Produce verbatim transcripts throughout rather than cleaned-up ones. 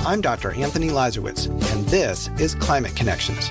I'm Doctor Anthony Lazarowitz, and this is Climate Connections.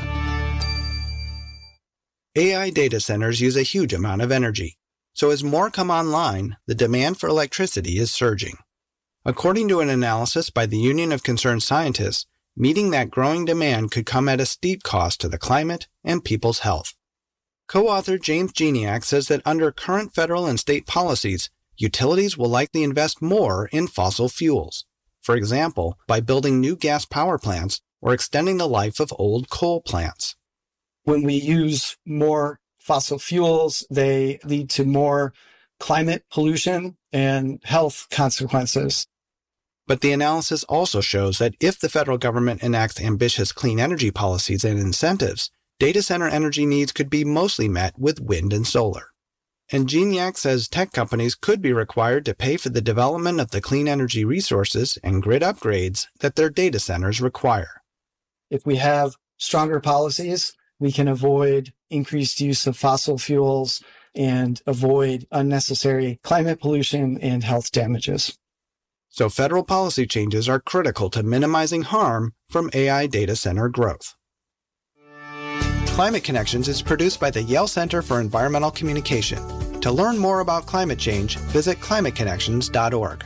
A I data centers use a huge amount of energy, so as more come online, the demand for electricity is surging. According to an analysis by the Union of Concerned Scientists, meeting that growing demand could come at a steep cost to the climate and people's health. Co-author James Geniak says that under current federal and state policies, utilities will likely invest more in fossil fuels. For example, by building new gas power plants or extending the life of old coal plants. When we use more fossil fuels, they lead to more climate pollution and health consequences. But the analysis also shows that if the federal government enacts ambitious clean energy policies and incentives, data center energy needs could be mostly met with wind and solar. And Geniak says tech companies could be required to pay for the development of the clean energy resources and grid upgrades that their data centers require. If we have stronger policies, we can avoid increased use of fossil fuels and avoid unnecessary climate pollution and health damages. So federal policy changes are critical to minimizing harm from A I data center growth. Climate Connections is produced by the Yale Center for Environmental Communication. To learn more about climate change, visit climate connections dot org.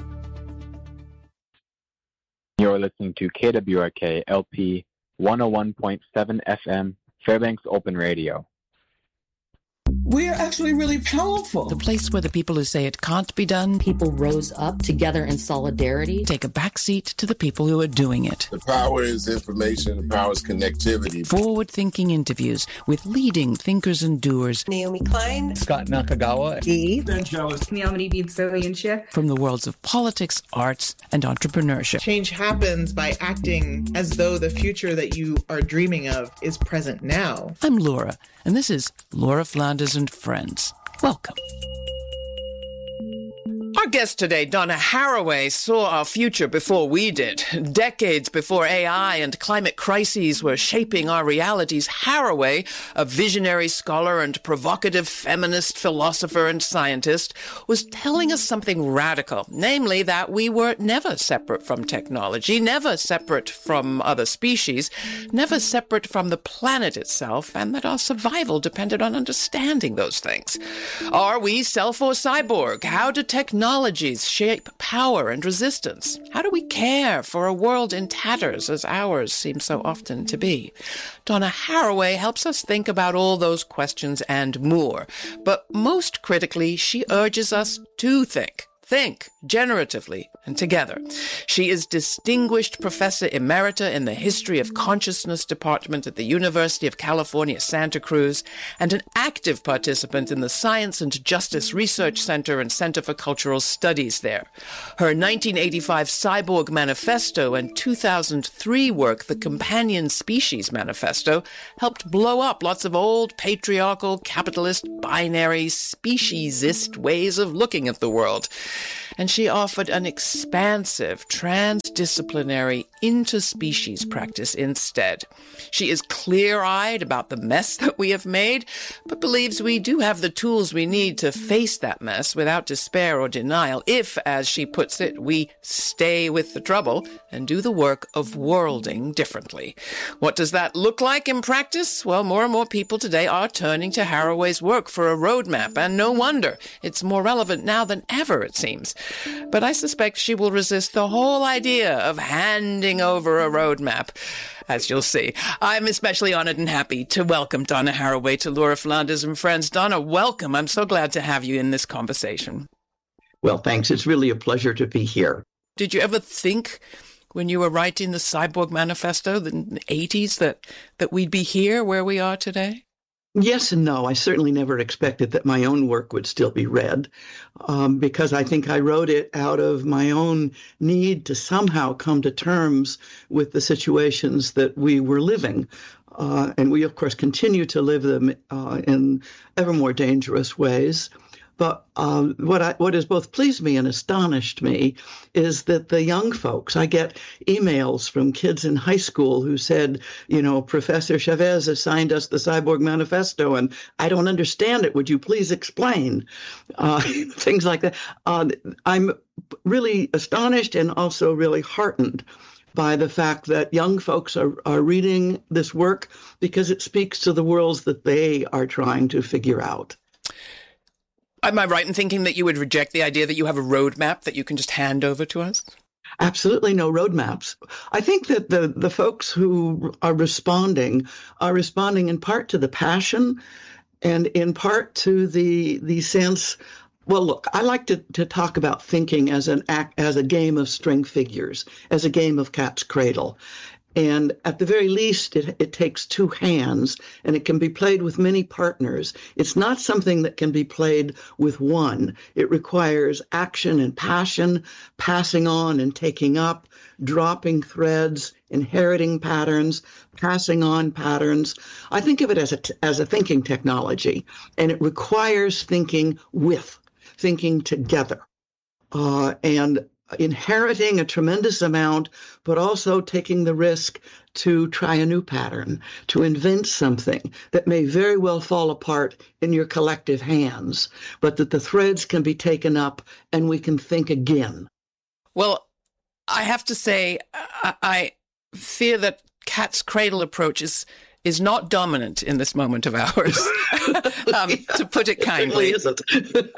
You're listening to K W R K L P one oh one point seven F M, Fairbanks Open Radio. We're actually really powerful. The place where the people who say it can't be done, people rose up together in solidarity, take a backseat to the people who are doing it. The power is information, the power is connectivity. Forward-thinking interviews with leading thinkers and doers. Naomi Klein, Scott Nakagawa, Eve, from the worlds of politics, arts, and entrepreneurship. Change happens by acting as though the future that you are dreaming of is present now. I'm Laura, and this is Laura Flanders and Friends. Welcome. Our guest today, Donna Haraway, saw our future before we did. Decades before A I and climate crises were shaping our realities, Haraway, a visionary scholar and provocative feminist philosopher and scientist, was telling us something radical, namely that we were never separate from technology, never separate from other species, never separate from the planet itself, and that our survival depended on understanding those things. Are we self or cyborg? How do technologies shape power and resistance? How do we care for a world in tatters as ours seems so often to be? Donna Haraway helps us think about all those questions and more. But most critically, she urges us to think. Think generatively and together. She is Distinguished Professor Emerita in the History of Consciousness Department at the University of California, Santa Cruz, and an active participant in the Science and Justice Research Center and Center for Cultural Studies there. Her nineteen eighty-five Cyborg Manifesto and two thousand three work, The Companion Species Manifesto, helped blow up lots of old patriarchal, capitalist, binary, speciesist ways of looking at the world. And she offered an expansive, transdisciplinary, interspecies practice instead. She is clear-eyed about the mess that we have made, but believes we do have the tools we need to face that mess without despair or denial, if, as she puts it, we stay with the trouble and do the work of worlding differently. What does that look like in practice? Well, more and more people today are turning to Haraway's work for a roadmap, and no wonder. It's more relevant now than ever, it seems. But I suspect she will resist the whole idea of handing over a roadmap, as you'll see. I'm especially honored and happy to welcome Donna Haraway to Laura Flanders and Friends. Donna, welcome. I'm so glad to have you in this conversation. Well, thanks. It's really a pleasure to be here. Did you ever think when you were writing the Cyborg Manifesto in the eighties that, that we'd be here where we are today? Yes and no. I certainly never expected that my own work would still be read, um, because I think I wrote it out of my own need to somehow come to terms with the situations that we were living. Uh, and we, of course, continue to live them uh, in ever more dangerous ways. But um, what I, what has both pleased me and astonished me is that the young folks, I get emails from kids in high school who said, you know, Professor Chavez assigned us the Cyborg Manifesto, and I don't understand it. Would you please explain? Uh, things like that. Uh, I'm really astonished and also really heartened by the fact that young folks are, are reading this work because it speaks to the worlds that they are trying to figure out. Am I right in thinking that you would reject the idea that you have a roadmap that you can just hand over to us? Absolutely no roadmaps. I think that the, the folks who are responding are responding in part to the passion and in part to the the sense. Well, look, I like to, to talk about thinking as an act, as a game of string figures, as a game of cat's cradle. And at the very least, it, it takes two hands, and it can be played with many partners. It's not something that can be played with one. It requires action and passion, passing on and taking up, dropping threads, inheriting patterns, passing on patterns. I think of it as a, as a thinking technology, and it requires thinking with, thinking together, uh, and inheriting a tremendous amount, but also taking the risk to try a new pattern, to invent something that may very well fall apart in your collective hands, but that the threads can be taken up and we can think again. Well, I have to say, I, I fear that cat's cradle approach is is not dominant in this moment of ours, um, to put it kindly. It certainly isn't.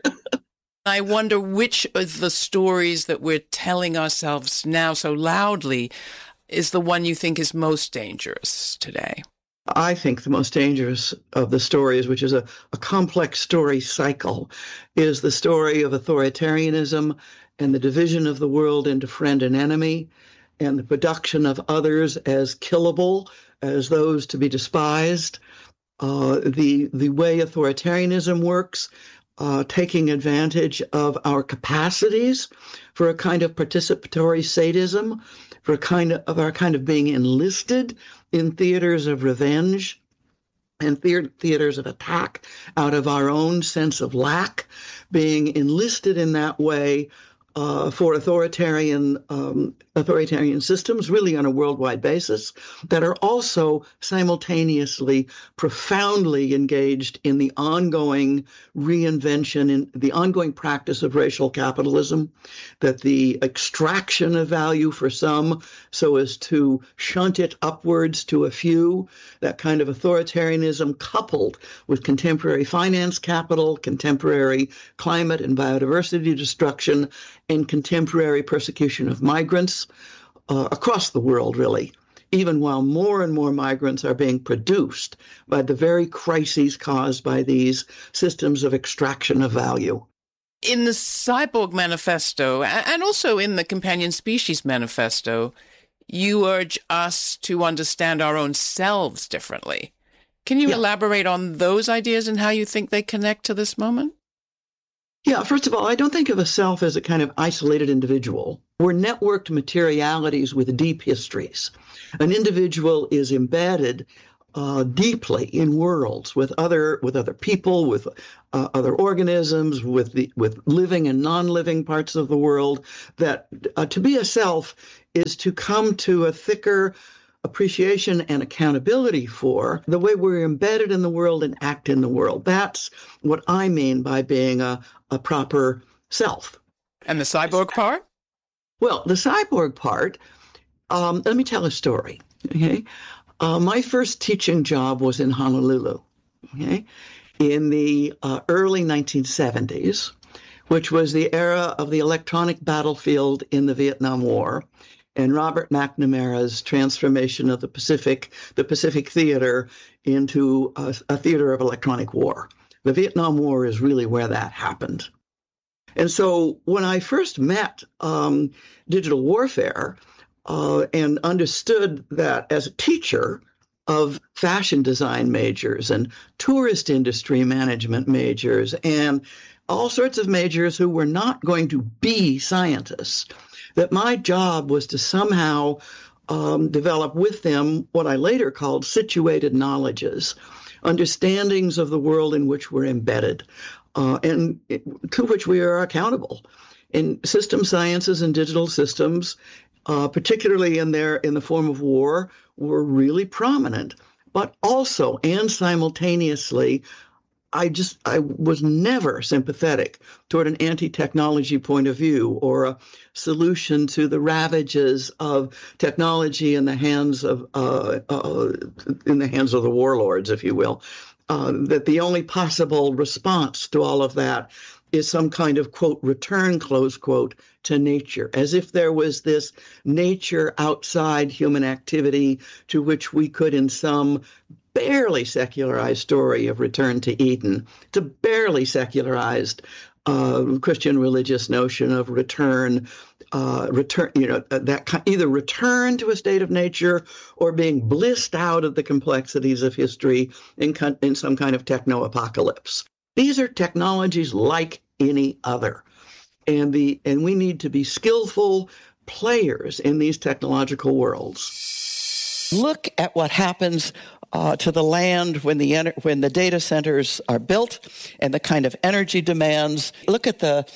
I wonder which of the stories that we're telling ourselves now so loudly is the one you think is most dangerous today. I think the most dangerous of the stories, which is a, a complex story cycle, is the story of authoritarianism and the division of the world into friend and enemy, and the production of others as killable, as those to be despised. Uh, the, the way authoritarianism works, Uh, taking advantage of our capacities for a kind of participatory sadism, for a kind of, of our kind of being enlisted in theaters of revenge and the- theaters of attack out of our own sense of lack, being enlisted in that way uh, for authoritarian um, authoritarian systems, really on a worldwide basis, that are also simultaneously profoundly engaged in the ongoing reinvention, in the ongoing practice of racial capitalism, that the extraction of value for some so as to shunt it upwards to a few, that kind of authoritarianism coupled with contemporary finance capital, contemporary climate and biodiversity destruction, and contemporary persecution of migrants uh, across the world, really, even while more and more migrants are being produced by the very crises caused by these systems of extraction of value. In the Cyborg Manifesto, and also in the Companion Species Manifesto, you urge us to understand our own selves differently. Can you yeah. elaborate on those ideas and how you think they connect to this moment? Yeah, first of all, I don't think of a self as a kind of isolated individual. We're networked materialities with deep histories. An individual is embedded uh, deeply in worlds with other with other people, with uh, other organisms, with the with living and non-living parts of the world. That uh, to be a self is to come to a thicker appreciation and accountability for the way we're embedded in the world and act in the world. That's what I mean by being a, a proper self. And the cyborg part? Well, the cyborg part, um, let me tell a story, okay? Uh, my first teaching job was in Honolulu, okay? In the uh, early nineteen seventies, which was the era of the electronic battlefield in the Vietnam War, and Robert McNamara's transformation of the Pacific, the Pacific theater into a, a theater of electronic war. The Vietnam War is really where that happened. And so when I first met um, digital warfare uh, and understood that as a teacher of fashion design majors and tourist industry management majors and all sorts of majors who were not going to be scientists, that my job was to somehow um, develop with them what I later called situated knowledges, understandings of the world in which we're embedded, uh, and to which we are accountable. In system sciences and digital systems, uh, particularly in their in the form of war, were really prominent, but also and simultaneously I just, I was never sympathetic toward an anti-technology point of view or a solution to the ravages of technology in the hands of, uh, uh, in the hands of the warlords, if you will. Uh, that the only possible response to all of that is some kind of, quote, return, close quote, to nature, as if there was this nature outside human activity to which we could, in some barely secularized story of return to Eden, to barely secularized uh, Christian religious notion of return, uh, return, you know, that either return to a state of nature or being blissed out of the complexities of history in, in some kind of techno-apocalypse. These are technologies like any other. And the and we need to be skillful players in these technological worlds. Look at what happens uh, to the land when the ener- when the data centers are built and the kind of energy demands. Look at the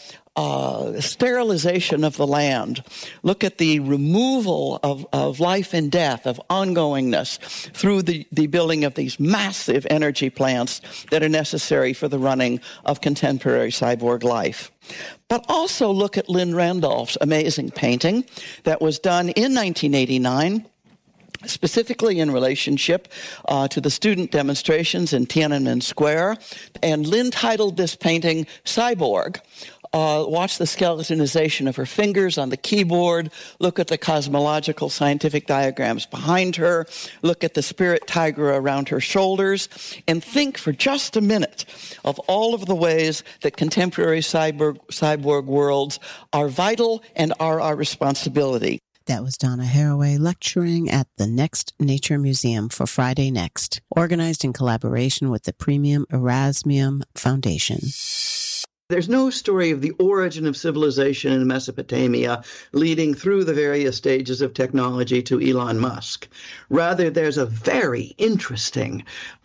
uh, sterilization of the land. Look at the removal of, of life and death, of ongoingness through the, the building of these massive energy plants that are necessary for the running of contemporary cyborg life. But also look at Lynn Randolph's amazing painting that was done in nineteen eighty-nine, specifically in relationship uh, to the student demonstrations in Tiananmen Square. And Lynn titled this painting Cyborg. Uh, watch the skeletonization of her fingers on the keyboard. Look at the cosmological scientific diagrams behind her. Look at the spirit tiger around her shoulders. And think for just a minute of all of the ways that contemporary cyborg, cyborg worlds are vital and are our responsibility. That was Donna Haraway lecturing at the Next Nature Museum for Friday Next, organized in collaboration with the Premium Erasmium Foundation. There's no story of the origin of civilization in Mesopotamia leading through the various stages of technology to Elon Musk. Rather, there's a very interesting,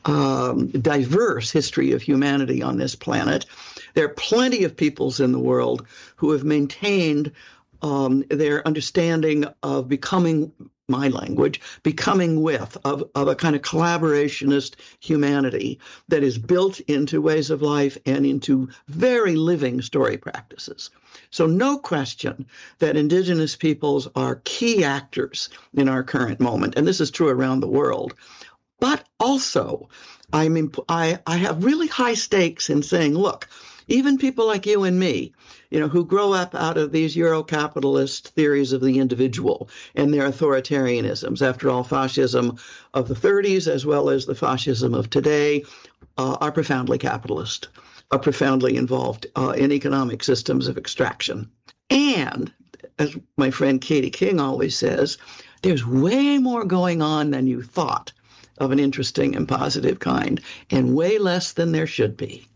um, diverse history of humanity on this planet. There are plenty of peoples in the world who have maintained um, their understanding of becoming, my language, becoming with, of, of a kind of collaborationist humanity that is built into ways of life and into very living story practices. So no question that indigenous peoples are key actors in our current moment, and this is true around the world. But also, I mean, I, I have really high stakes in saying, look, even people like you and me, you know, who grow up out of these Euro-capitalist theories of the individual and their authoritarianisms. After all, fascism of the thirties, as well as the fascism of today, uh, are profoundly capitalist, are profoundly involved uh, in economic systems of extraction. And, as my friend Katie King always says, there's way more going on than you thought of an interesting and positive kind, and way less than there should be.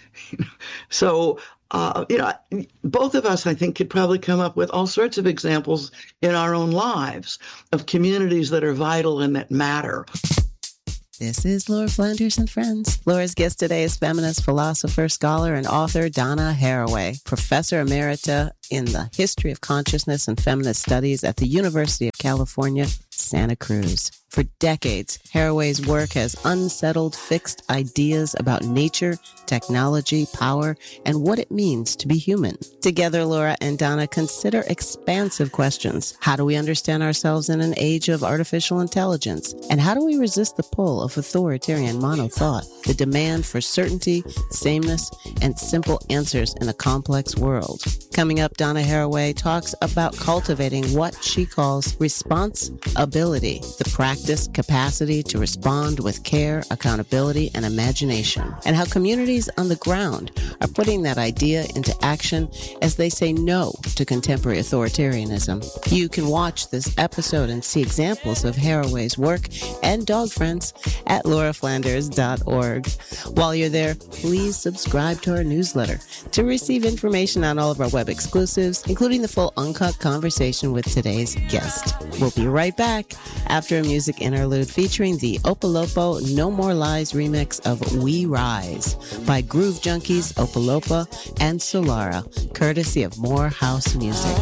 So, uh, you know, both of us, I think, could probably come up with all sorts of examples in our own lives of communities that are vital and that matter. This is Laura Flanders and Friends. Laura's guest today is feminist philosopher, scholar, and author Donna Haraway, professor emerita in the history of consciousness and feminist studies at the University of California, Santa Cruz. For decades, Haraway's work has unsettled fixed ideas about nature, technology, power, and what it means to be human. Together, Laura and Donna consider expansive questions. How do we understand ourselves in an age of artificial intelligence? And how do we resist the pull of authoritarian mono-thought, the demand for certainty, sameness, and simple answers in a complex world? Coming up, Donna Haraway talks about cultivating what she calls response-ability, the practice capacity to respond with care, accountability, and imagination, and how communities on the ground are putting that idea into action as they say no to contemporary authoritarianism. You can watch this episode and see examples of Haraway's work and Dog Friends at laura flanders dot org. While you're there, please subscribe to our newsletter to receive information on all of our web exclusives, including the full uncut conversation with today's guest. We'll be right back after a music interlude featuring the Opolopo No More Lies remix of We Rise by Groove Junkies, Opolopo, and Solara, courtesy of More House Music.